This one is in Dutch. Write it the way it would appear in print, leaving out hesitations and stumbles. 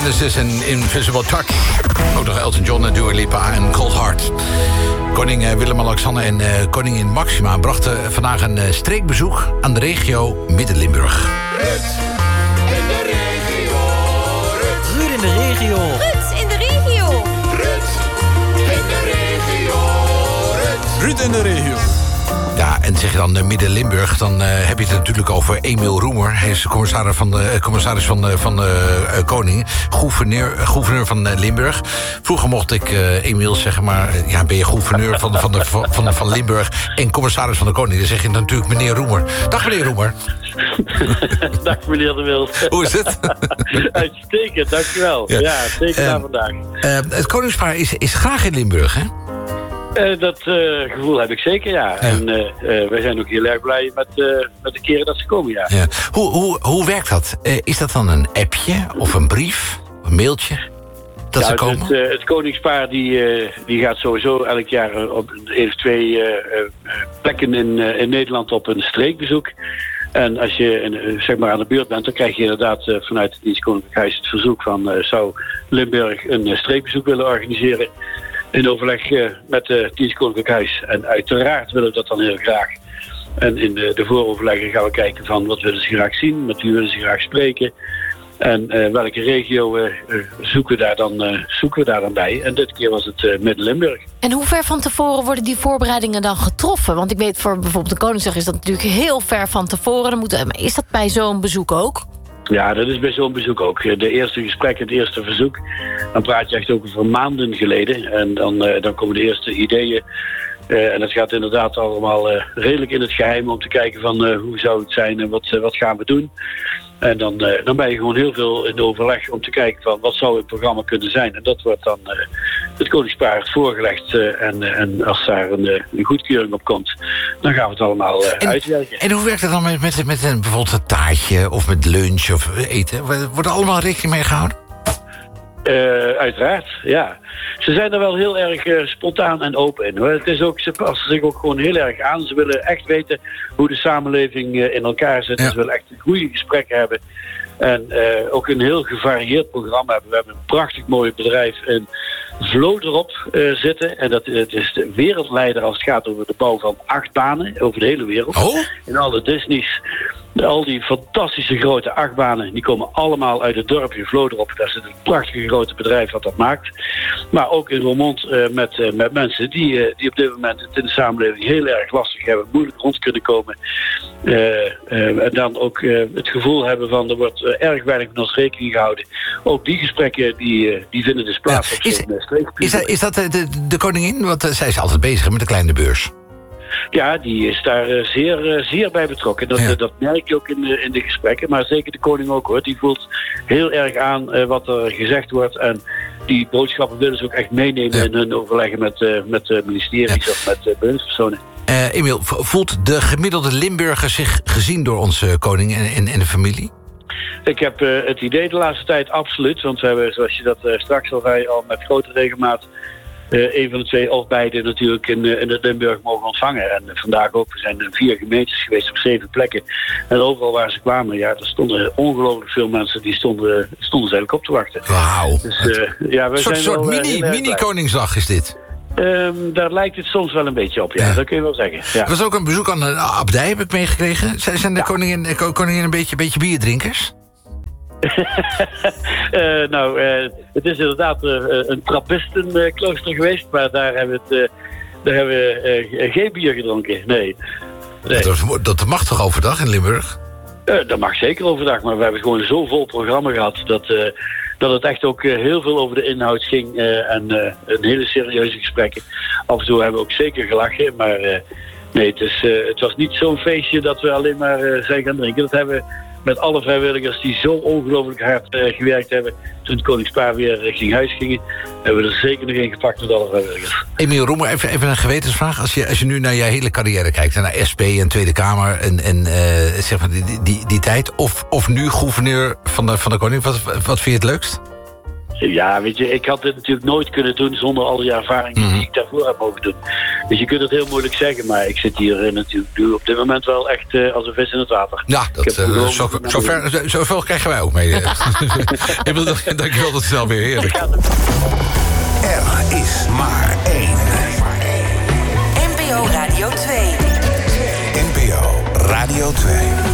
Genesis en Invisible Touch. Ook nog Elton John en Dua Lipa en Cold Heart. Koning Willem-Alexander en koningin Maxima brachten vandaag een streekbezoek aan de regio Midden-Limburg. Ruud in de regio. Ruud in de regio. Ruud in de regio. Ruud in de regio. Ruud in de regio. Ja, en zeg je dan Midden-Limburg, dan heb je het natuurlijk over Emiel Roemer. Hij is de commissaris van Koning, gouverneur van Limburg. Vroeger mocht ik Emiel zeggen, maar ben je gouverneur van Limburg en commissaris van de Koning? Dan zeg je natuurlijk meneer Roemer. Dag meneer Roemer. Dag meneer De Wild. Hoe is het? Uitstekend, dankjewel. Ja, zeker na vandaag. Het koningspaar is graag in Limburg, hè? Dat gevoel heb ik zeker, ja. En wij zijn ook heel erg blij met de keren dat ze komen, ja. Ja. Hoe werkt dat? Is dat dan een appje of een brief? Een mailtje? Dat ze komen? Het koningspaar die gaat sowieso elk jaar op 1 of 2 plekken in Nederland op een streekbezoek. En als je zeg maar aan de beurt bent, dan krijg je inderdaad vanuit het Dienst Koninklijk Huis het verzoek van zou Limburg een streekbezoek willen organiseren. In overleg met het Dienst Koninklijk Huis. En uiteraard willen we dat dan heel graag. En in de vooroverleggen gaan we kijken van wat willen ze graag zien, met wie willen ze graag spreken. En welke regio zoeken we daar dan bij. En dit keer was het Midden-Limburg. En hoe ver van tevoren worden die voorbereidingen dan getroffen? Want ik weet voor bijvoorbeeld de Koningsdag is dat natuurlijk heel ver van tevoren. Is dat bij zo'n bezoek ook? Ja, dat is bij zo'n bezoek ook. De eerste gesprek, het eerste verzoek. Dan praat je echt ook over maanden geleden. En dan komen de eerste ideeën. En het gaat inderdaad allemaal redelijk in het geheim om te kijken van hoe zou het zijn en wat gaan we doen. En dan ben je gewoon heel veel in overleg om te kijken van wat zou het programma kunnen zijn. En dat wordt dan het koningspaar voorgelegd. En als daar een goedkeuring op komt, dan gaan we het allemaal uitwerken. En hoe werkt het dan met bijvoorbeeld een taartje of met lunch of eten? Wordt er allemaal rekening mee gehouden? Uiteraard, ja. Ze zijn er wel heel erg spontaan en open in, hoor. Het is ook, ze passen zich ook gewoon heel erg aan. Ze willen echt weten hoe de samenleving in elkaar zit. Ja. Ze willen echt goede gesprekken hebben. En ook een heel gevarieerd programma hebben. We hebben een prachtig mooi bedrijf in Vlodrop zitten. En het is de wereldleider als het gaat over de bouw van 8 banen over de hele wereld. Oh? In alle Disney's. Al die fantastische grote achtbanen, die komen allemaal uit het dorpje Vlodrop. Daar zit een prachtige grote bedrijf wat dat maakt. Maar ook in Roermond met mensen die op dit moment het in de samenleving heel erg lastig hebben, moeilijk rond kunnen komen. En dan ook het gevoel hebben van er wordt erg weinig met ons rekening gehouden. Ook die gesprekken die vinden dus plaats op zo'n streekbezoek. Is dat de koningin? Want zij is altijd bezig met de kleine beurs. Ja, die is daar zeer bij betrokken. Dat merk je ook in de gesprekken. Maar zeker de koning ook, hoor. Die voelt heel erg aan wat er gezegd wordt. En die boodschappen willen ze ook echt meenemen in hun overleggen met ministeries of met bewindspersonen. Emiel, voelt de gemiddelde Limburger zich gezien door onze koning en de familie? Ik heb het idee de laatste tijd absoluut. Want we hebben, zoals je dat straks al zei, al met grote regelmaat een van de 2 of beide natuurlijk in het Limburg mogen ontvangen. En vandaag ook. We zijn in 4 gemeentes geweest op 7 plekken. En overal waar ze kwamen, er stonden ongelooflijk veel mensen die stonden ze eigenlijk op te wachten. Wauw. Dus, een soort mini-Koningsdag is dit. Daar lijkt het soms wel een beetje op, ja. Dat kun je wel zeggen. Ja. Er was ook een bezoek aan de abdij, heb ik meegekregen. Zijn de koningin een beetje bierdrinkers? Het is inderdaad een trappistenklooster geweest, maar daar hebben we geen bier gedronken. Nee. Dat mag toch overdag in Limburg? Dat mag zeker overdag, maar we hebben gewoon zo'n vol programma gehad dat het echt ook heel veel over de inhoud ging en een hele serieuze gesprekken. Af en toe hebben we ook zeker gelachen, maar nee, het was niet zo'n feestje dat we alleen maar zijn gaan drinken. Dat hebben we met alle vrijwilligers die zo ongelooflijk hard gewerkt hebben toen het koningspaar weer richting huis gingen, hebben we er zeker nog één gepakt met alle vrijwilligers. Emiel Roemer, even een gewetensvraag. Als je nu naar je hele carrière kijkt, naar SP en Tweede Kamer en zeg maar die tijd, of nu gouverneur van de koning, wat vind je het leukst? Ja, weet je, ik had dit natuurlijk nooit kunnen doen zonder al die ervaringen die ik daarvoor heb mogen doen. Dus je kunt het heel moeilijk zeggen, maar ik zit hier natuurlijk nu op dit moment wel echt als een vis in het water. Ja, zoveel krijgen wij ook mee. Ik wil dankjewel, dat is wel weer heerlijk. Er is maar één. NPO Radio 2. NPO Radio 2.